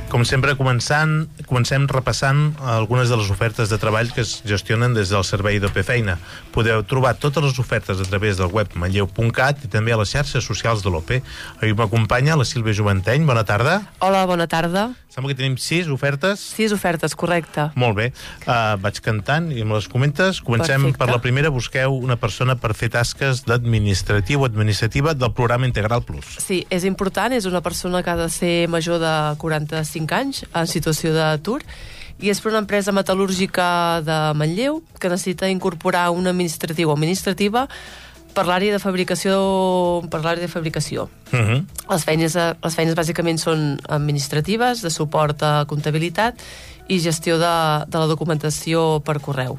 Com sempre, comencem repassant algunes de les ofertes de treball que es gestionen des del servei d'OP Feina. Podeu trobar totes les ofertes a través del web manlleu.cat i també a les xarxes socials de l'OP. Avui m'acompanya la Sílvia Joventeny. Bona tarda. Hola, bona tarda. Sembla que tenim 6 ofertes. 6 ofertes, correcte. Molt bé. Vaig cantant i me les comentes. Comencem per la primera. Busqueu una persona per fer tasques d'administratiu o administrativa del programa Integral Plus. Sí, és important. És una persona que ha de ser major de 45 anys, en situació d'atur, i és per una empresa metal·lúrgica de Manlleu que necessita incorporar un administratiu o administrativa per l'àrea de fabricació. Les feines bàsicament són administratives, de suport a comptabilitat i gestió de la documentació per correu.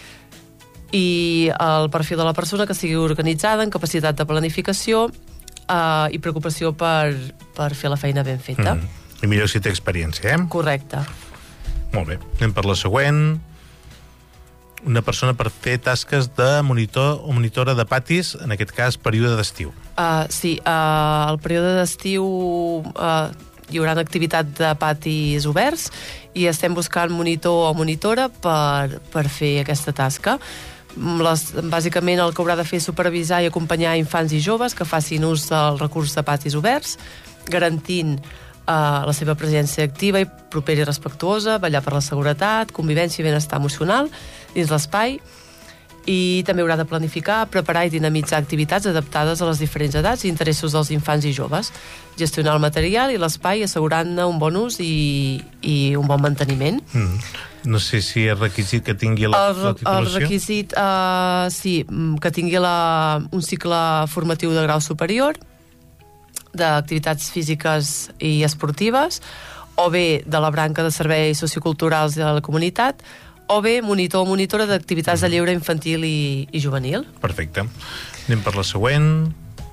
I el perfil de la persona que sigui organitzada, amb capacitat de planificació i preocupació per fer la feina ben feta. I millor si té experiència, Correcte. Molt bé. Anem per la següent. Una persona per fer tasques de monitor o monitora de patis, en aquest cas, període d'estiu. Sí, el període d'estiu hi haurà activitat de patis oberts i estem buscant monitor o monitora per fer aquesta tasca. Bàsicament el que haurà de fer és supervisar i acompanyar infants i joves que facin ús del recurs de patis oberts, garantint la seva presència activa i propera i respectuosa, vetllar per la seguretat, convivència i benestar emocional dins l'espai, i també haurà de planificar, preparar i dinamitzar activitats adaptades a les diferents edats i interessos dels infants i joves, gestionar el material i l'espai assegurant-ne un bon ús i un bon manteniment. No sé si és requisit que tingui la titulació. El requisit, sí, que tingui un cicle formatiu de grau superior, d'activitats físiques i esportives, o bé de la branca de serveis socioculturals de la comunitat, o bé monitor o monitora d'activitats de lleure infantil i juvenil. Perfecte. Anem per la següent.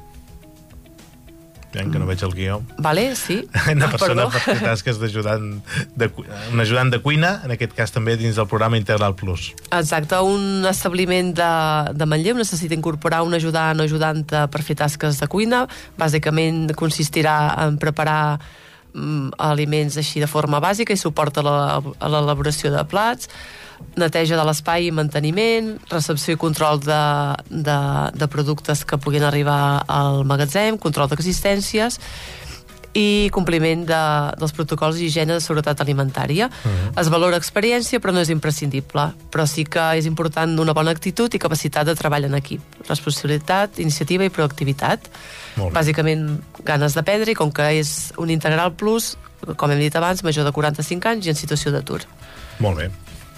Ja que no veig el guió. Vale, sí. Una persona per fer tasques un ajudant de cuina, en aquest cas també dins del programa Integral Plus. Exacte, un establiment de Manlleu necessita incorporar un ajudant o ajudanta per fer tasques de cuina. Bàsicament consistirà en preparar aliments així de forma bàsica i suport a l'elaboració de plats, neteja de l'espai i manteniment, recepció i control de productes que puguin arribar al magatzem, control d'existències i compliment dels protocols d'higiene de seguretat alimentària. Es valora experiència, però no és imprescindible. Però sí que és important una bona actitud i capacitat de treball en equip. Responsabilitat, iniciativa i proactivitat. Bàsicament, ganes d'aprendre, i com que és un Integral Plus, com hem dit abans, major de 45 anys i en situació d'atur. Molt bé.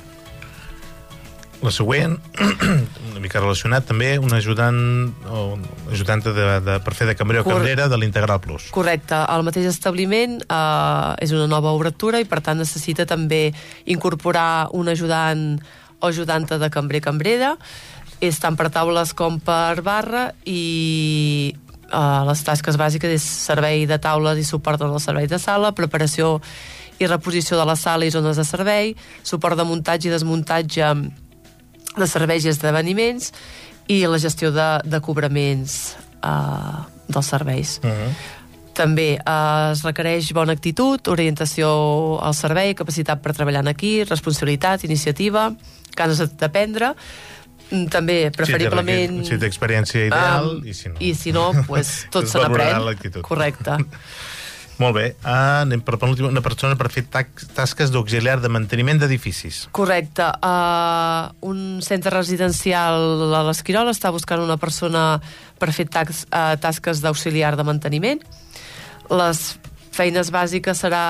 La següent, una mica relacionat també, un ajudanta per fer de cambrer o cambrera de l'Integral Plus. Correcte. El mateix establiment és una nova obertura i per tant necessita també incorporar un ajudant o ajudanta de cambrer-cambrera. És tant per taules com per barra i les tasques bàsiques és servei de taules i suport en el servei de sala, preparació i reposició de la sala i zones de servei, suport de muntatge i desmuntatge de serveis i esdeveniments i la gestió de cobraments dels serveis. També es requereix bona actitud, orientació al servei, capacitat per treballar en equip, responsabilitat, iniciativa, ganes d'aprendre. També, preferiblement... Si té experiència ideal, i si no, pues, tot se n'aprèn. Correcte. Molt bé. Anem per penúltima. Una persona per fer tasques d'auxiliar de manteniment d'edificis. Correcte. Un centre residencial a l'Esquirol està buscant una persona per fer tasques d'auxiliar de manteniment. Les feines bàsiques serà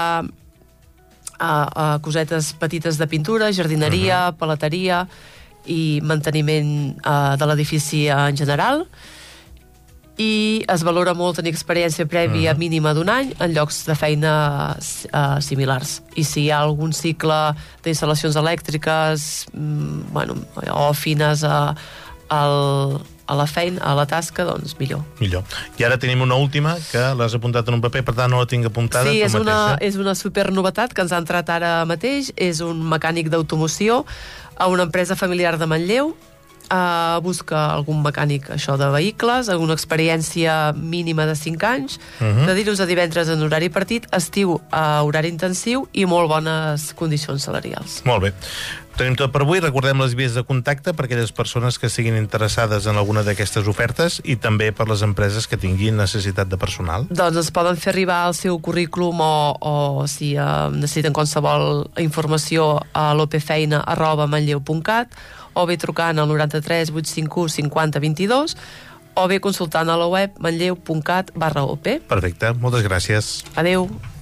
cosetes petites de pintura, jardineria, paleteria i manteniment de l'edifici en general. I es valora molt tenir experiència prèvia mínima d'un any en llocs de feina similars. I si hi ha algun cicle d'instal·lacions elèctriques o fines a la feina, a la tasca, doncs millor. I ara tenim una última que l'has apuntat en un paper, per tant no la tinc apuntada. Sí, és una supernovetat que ens ha entrat ara mateix. És un mecànic d'automoció a una empresa familiar de Manlleu busca algun mecànic això de vehicles, alguna experiència mínima de 5 anys, de dilluns a divendres en horari partit, estiu a horari intensiu i molt bones condicions salarials. Molt bé. Tenim tot per avui. Recordem les vies de contacte per aquelles persones que siguin interessades en alguna d'aquestes ofertes i també per les empreses que tinguin necessitat de personal. Doncs ens poden fer arribar el seu currículum o si necessiten qualsevol informació a lopefeina@manlleu.cat o bé trucant al 93 851 50 22 o bé consultant a la web manlleu.cat/op. Perfecte. Moltes gràcies. Adeu.